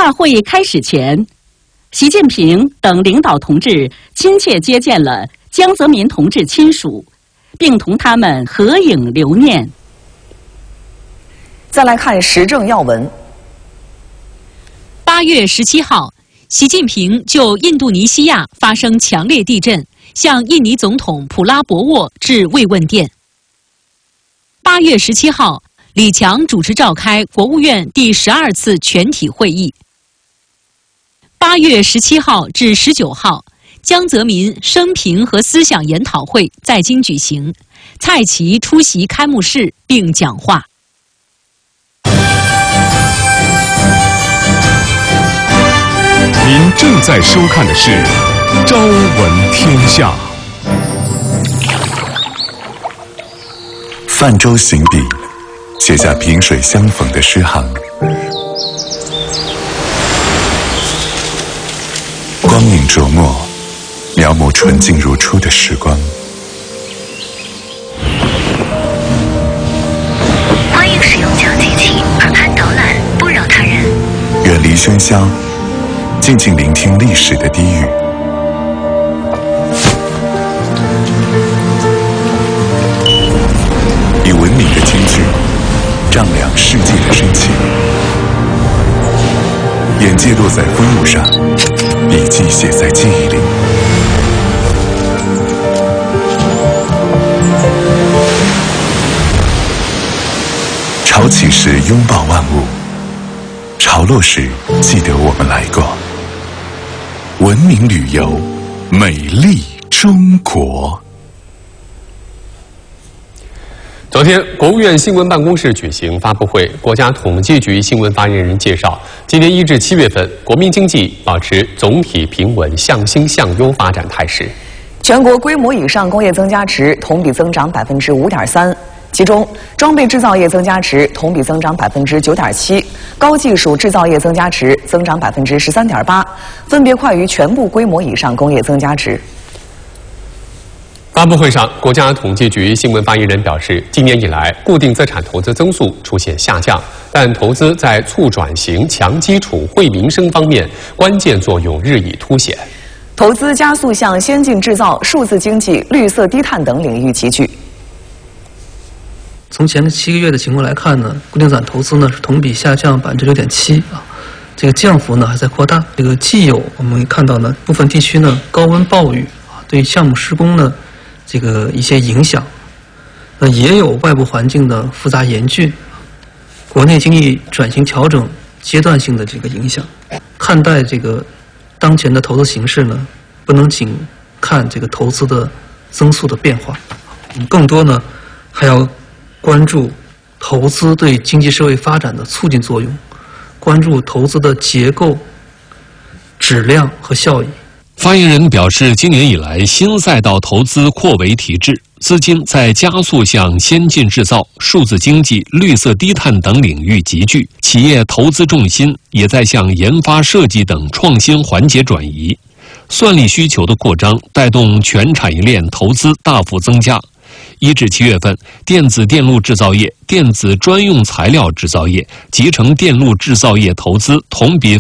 大会开始前，习近平等领导同志亲切接见了江泽民同志亲属，并同他们合影留念。 再来看时政要闻。 8月17号，习近平就印度尼西亚发生强烈地震，向印尼总统普拉博沃致慰问电。8月17号，李强主持召开国务院第12次全体会议。8月17号至19号，江泽民生平和思想研讨会在京举行，蔡奇出席开幕式并讲话。 您正在收看的是《朝闻天下》。 泛舟行笔，写下萍水相逢的诗行。光影琢磨，描摹纯净如初的时光。 欢迎使用讲机器，耳畔导览，不扰他人。 远离喧嚣，静静聆听历史的低语。以文明的金句丈量世界的深情，眼界落在风物上，笔记写在记忆里。潮起时拥抱万物，潮落时记得我们来过。文明旅游，美丽中国。 昨天，国务院新闻办公室举行发布会，国家统计局新闻发言人介绍，今年1至7月份，国民经济保持总体平稳向兴向优发展态势。 全国规模以上工业增加值同比增长5.3%，其中装备制造业增加值同比增长9.7%，高技术制造业增加值增长13.8%，分别快于全部规模以上工业增加值。 发布会上，国家统计局新闻发言人表示，今年以来，固定资产投资增速出现下降，但投资在促转型、强基础、惠民生方面关键作用日益凸显。 投资加速向先进制造、数字经济、绿色低碳等领域集聚。 从前7个月的情况来看呢，固定资产投资呢是同比下降6.7%啊，这个降幅呢还在扩大。这个既有我们看到呢，部分地区呢高温暴雨啊，对项目施工呢这个一些影响，那也有外部环境的复杂严峻，国内经济转型调整阶段性的这个影响。看待这个当前的投资形势呢，不能仅看这个投资的增速的变化，我们更多呢还要关注投资对经济社会发展的促进作用，关注投资的结构、质量和效益。 发言人表示，今年以来，新赛道投资扩为提质，资金在加速向先进制造、数字经济、绿色低碳等领域集聚，企业投资重心也在向研发设计等创新环节转移。算力需求的扩张带动全产业链投资大幅增加。1至7月份，电子电路制造业、电子专用材料制造业、集成电路制造业投资同比